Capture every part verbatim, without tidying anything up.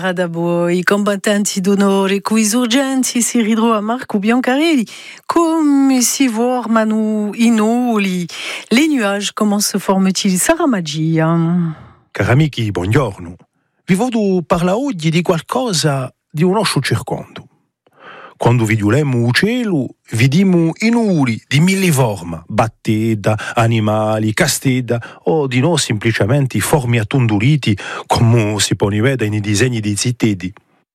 Adabo, i combattenti d'onore cui urgenti si ridro a Marco Biancarelli, come si formano i noli, les nuages, comment se forment-ils? Sarah Magia. Cari amici, buongiorno. Vi voglio parlare oggi di qualcosa di un nostro circondo. Quando vediamo il cielo, vediamo i nuli di mille forme, batteda, animali, casteda, o di no semplicemente forme attondoliti, come si può vedere nei disegni dei zittedi.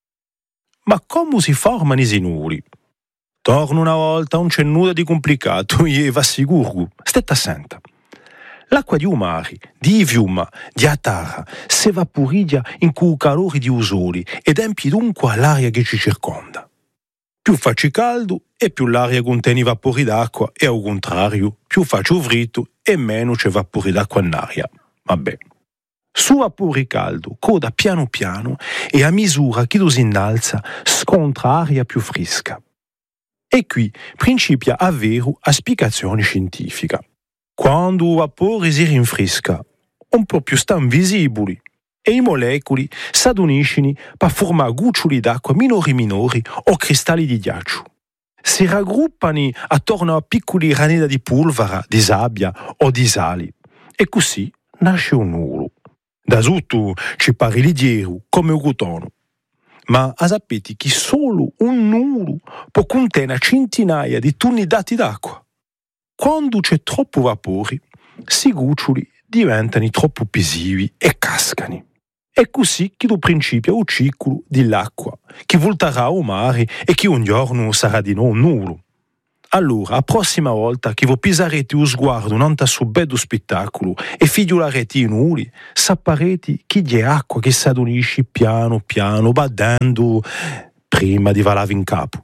Ma come si formano i nuli? Torno una volta, non c'è nulla di complicato, io vi assicuro, state attenta. L'acqua di un mare, di fiume, di atara, si evaporizza in quel calore di usoli ed empie dunque l'aria che ci circonda. Più faccio caldo e più l'aria contiene vapori d'acqua e al contrario, più faccio freddo e meno c'è vapori d'acqua in aria. Vabbè. Su vapore caldo coda piano piano e a misura che lo si innalza scontra aria più fresca. E qui principia a vero a spiegazione scientifica. Quando il vapore si rinfresca, un po' più stanno visibili e i molecoli si aduniscono per formare goccioli d'acqua minori minori o cristalli di ghiaccio. Si raggruppano attorno a piccoli granelli di polvere, di sabbia o di sali e così nasce un nulo. Da sotto ci pare leggero come un cotone. Ma sapete che solo un nulo può contenere centinaia di tonnellate d'acqua. Quando c'è troppo vapore, questi goccioli diventano troppo pesivi e cascano. È così che lo principio il ciclo dell'acqua, che volterà al mare e che un giorno sarà di nuovo nullo. Allora, la prossima volta che voi pisarete lo sguardo davanti a suo bello spettacolo e figliolarete i nuli, saprete che c'è acqua che si adonisce piano piano, battendo prima di valare in capo.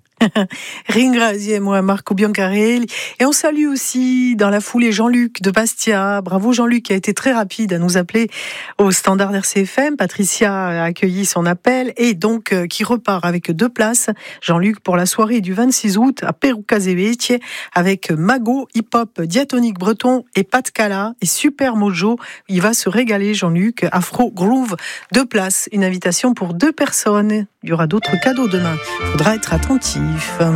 Ringraziamo Marco Biancarelli et on salue aussi dans la foulée Jean-Luc de Bastia. Bravo Jean-Luc qui a été très rapide à nous appeler au standard R C F M. Patricia a accueilli son appel et donc euh, qui repart avec deux places. Jean-Luc pour la soirée du vingt-six août à Perrucasevecchie avec Mago, hip-hop, diatonique breton et Pat Cala et Super Mojo. Il va se régaler Jean-Luc. Afro Groove, deux places. Une invitation pour deux personnes. Il y aura d'autres cadeaux demain. Faudra être attentif.